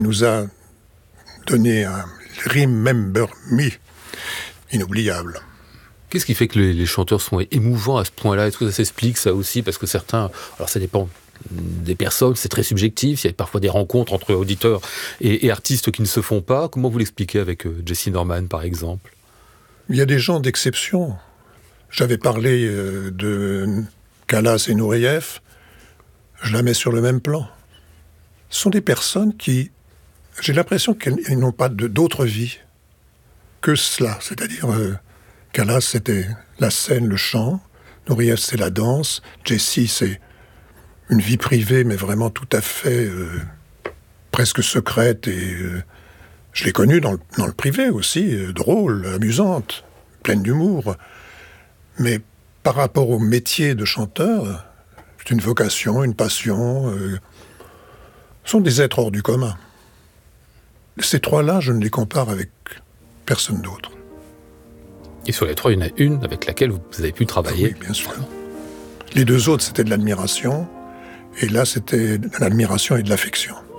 nous a donné un Remember Me inoubliable. Qu'est-ce qui fait que les chanteurs sont émouvants à ce point-là? Est-ce que ça s'explique, ça aussi? Parce que certains... Alors ça dépend des personnes, c'est très subjectif. Il y a parfois des rencontres entre auditeurs et artistes qui ne se font pas. Comment vous l'expliquez avec Jessye Norman, par exemple? Il y a des gens d'exception. J'avais parlé de Calas et Nureyev. Je la mets sur le même plan. Ce sont des personnes qui... J'ai l'impression qu'elles n'ont pas d'autre vie que cela. C'est-à-dire... Calas, c'était la scène, le chant. Nureyev, c'est la danse. Jessye, c'est une vie privée, mais vraiment tout à fait presque secrète. Et je l'ai connue dans le privé aussi, drôle, amusante, pleine d'humour. Mais par rapport au métier de chanteur, c'est une vocation, une passion. Sont des êtres hors du commun. Ces trois-là, je ne les compare avec personne d'autre. Et sur les trois, il y en a une avec laquelle vous avez pu travailler. Oui, bien sûr. Les deux autres, c'était de l'admiration. Et là, c'était de l'admiration et de l'affection.